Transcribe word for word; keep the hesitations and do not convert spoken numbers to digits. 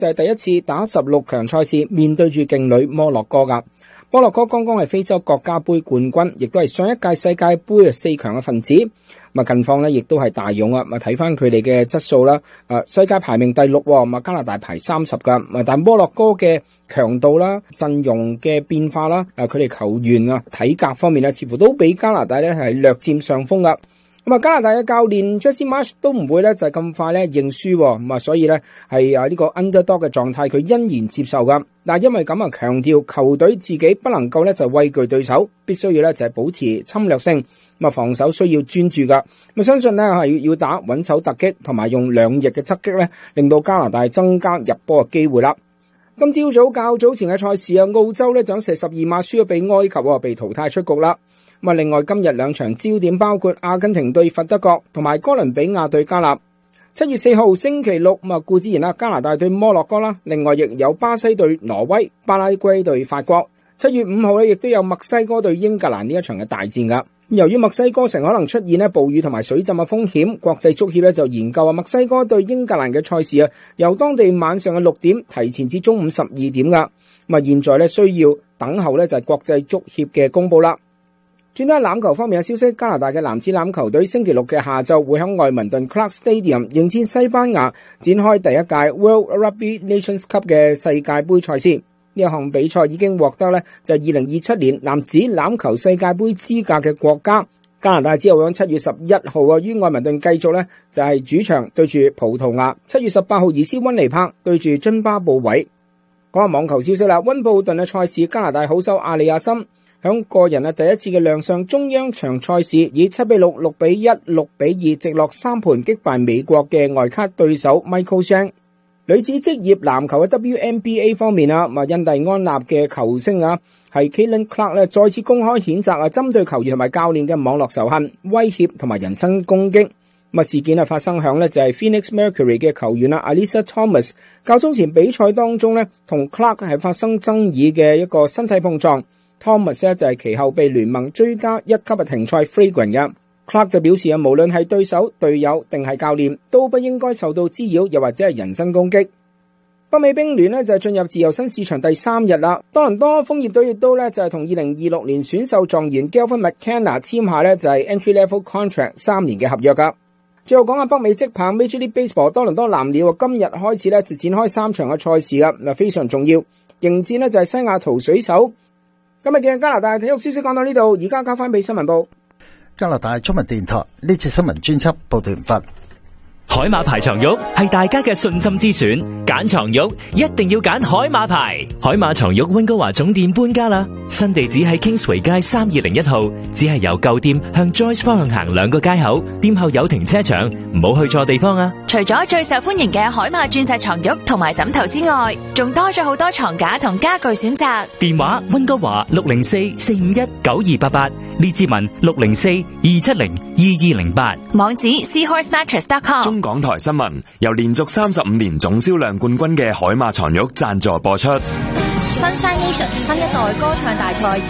就係第一次打十六強賽事面對住勁旅摩洛哥噶。摩洛哥剛剛係非洲國家盃冠軍，亦都係上一屆世界盃四強嘅分子。咁啊，近況呢亦都係大勇啊！咪睇翻佢哋嘅質素啦。誒，世界排名第六，咁啊加拿大排三十噶。啊，但摩洛哥嘅強度啦、陣容嘅變化啦、誒佢哋球員啊體格方面呢，似乎都比加拿大呢係略佔上風噶。咁啊，加拿大嘅教練 Jesse Marsch 都唔會咧就係咁快咧認輸，咁啊，所以咧係啊呢個 underdog 嘅狀態，佢欣然接受噶。嗱，因為咁啊，強調球隊自己不能夠咧就畏懼對手，必須要咧就係保持侵略性，咁啊防守需要專注噶。咁相信咧係要打穩守突擊，同埋用兩翼嘅側擊咧，令到加拿大增加入波嘅機會啦。今朝早較早前嘅賽事啊，澳洲咧想射十二碼輸咗俾埃及，被淘汰出局啦。咁啊，另外今日兩場焦點包括阿根廷對佛得角同埋哥倫比亞對加納。七月四號星期六，咁啊固之然啦，加拿大對摩洛哥啦，另外亦有巴西對挪威、巴拉圭對法國。七月五號咧，亦都有墨西哥對英格蘭呢一場嘅大戰噶。由於墨西哥城可能出現咧暴雨同埋水浸嘅風險，國際足協咧就研究啊墨西哥對英格蘭嘅賽事啊，由當地晚上嘅六點提前至中午十二點噶。咁啊，現在咧需要等候咧就係國際足協嘅公布啦。轉到喺欖球方面嘅消息，加拿大嘅男子欖球隊星期六嘅下晝會喺愛民頓 Clark Stadium 迎戰西班牙，展開第一屆 World Rugby Nations Cup 嘅世界盃賽事。呢一項比賽已經獲得咧就係二零二七年男子欖球世界盃資格嘅國家。加拿大之後喺七月十一號啊於愛民頓繼續咧就係主場對住葡萄牙，七月十八號移師溫尼柏對住津巴布韋。講下網球消息啦，溫布頓嘅賽事加拿大好手阿里亞森響個人啊第一次嘅亮相中央場賽事，以七比六、六比一、六比二直落三盤擊敗美國嘅外卡對手 Michael Chang。女子職業籃球嘅 W N B A 方面啊，印第安納嘅球星啊係 Caitlin Clark 咧再次公開譴責啊針對球員同埋教練嘅網絡仇恨、威脅同埋人身攻擊。咁啊事件啊發生響咧就係 Phoenix Mercury 嘅球員啊 Alyssa Thomas 較早前比賽當中咧同 Clark 係發生爭議嘅一個身體碰撞。Thomas 咧就係其後被聯盟追加一級嘅停賽 flagrant 嘅。Clark 就表示啊，無論係對手、隊友定係教練，都不應該受到滋擾，又或者係人身攻擊。北美冰聯呢就係進入自由身市場第三日啦。多倫多楓葉隊亦都咧就係同二零二六年選秀狀元 Galvin McKenna 簽下咧就係 entry level contract 三年嘅合約噶。最後講下北美職棒 Major League Baseball 多倫多藍鳥今日開始咧就展開三場嘅賽事啦，嗱非常重要。迎戰呢就係西雅圖水手。今日嘅加拿大體育消息講到呢度，而家交翻俾新聞部。 加拿大中文電台呢次新聞專輯報道完畢。 海馬牌床褥係大家嘅信心之選，揀床褥一定要揀海馬牌。海馬床褥溫哥華總店搬家啦，新地址喺 Kingsway 街三二零一號，只係由舊店向 Joyce 方向行兩個街口，店後有停車場，唔好去錯地方啊！ 除咗最受歡迎嘅海馬鑽石床褥同埋枕頭之外，仲多咗好多床架同家具選擇。 電話溫哥華六零四四五一九二八八，列治文六零四二七零二二零八， 網址 seahorse mattress dot com。 港台新聞由連續三十五年總銷量冠軍嘅海馬床褥贊助播出。 Sunshine Nation 新一代歌唱大賽